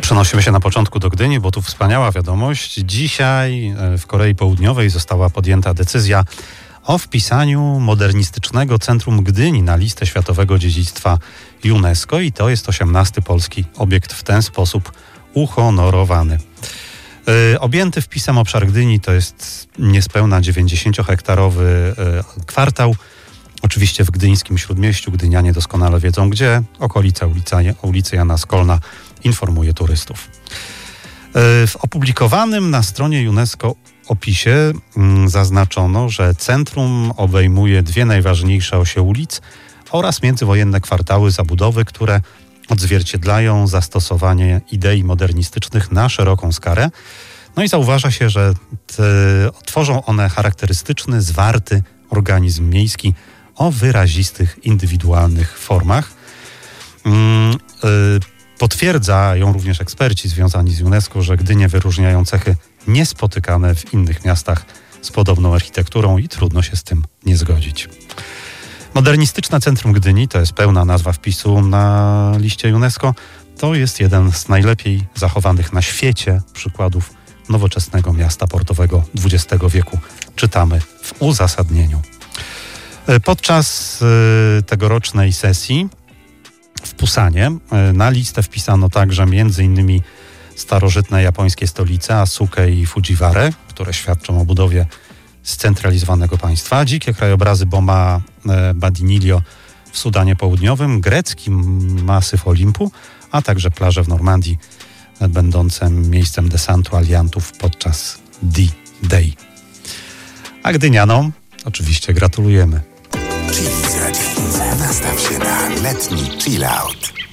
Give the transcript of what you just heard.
Przenosimy się na początku do Gdyni, bo tu wspaniała wiadomość. Dzisiaj w Korei Południowej została podjęta decyzja o wpisaniu modernistycznego centrum Gdyni na listę światowego dziedzictwa UNESCO i to jest 18. polski obiekt w ten sposób uhonorowany. Objęty wpisem obszar Gdyni to jest niespełna 90-hektarowy kwartał. Oczywiście w gdyńskim Śródmieściu, gdynianie doskonale wiedzą gdzie, okolica ulicy Jana Skolna informuje turystów. W opublikowanym na stronie UNESCO opisie zaznaczono, że centrum obejmuje dwie najważniejsze osie ulic oraz międzywojenne kwartały zabudowy, które odzwierciedlają zastosowanie idei modernistycznych na szeroką skalę. No i zauważa się, że tworzą one charakterystyczny, zwarty organizm miejski o wyrazistych, indywidualnych formach. Potwierdzają również eksperci związani z UNESCO, że Gdynię wyróżniają cechy niespotykane w innych miastach z podobną architekturą i trudno się z tym nie zgodzić. Modernistyczne Centrum Gdyni, to jest pełna nazwa wpisu na liście UNESCO, to jest jeden z najlepiej zachowanych na świecie przykładów nowoczesnego miasta portowego XX wieku. Czytamy w uzasadnieniu. Podczas tegorocznej sesji w Pusanie na listę wpisano także m.in. starożytne japońskie stolice Asukę i Fujiware, które świadczą o budowie scentralizowanego państwa, dzikie krajobrazy Boma Badinilio w Sudanie Południowym, grecki masyw Olimpu, a także plaże w Normandii, będące miejscem desantu aliantów podczas D-Day. A Gdynianom oczywiście gratulujemy. Chili za 10. Nastaw się na letni chill out.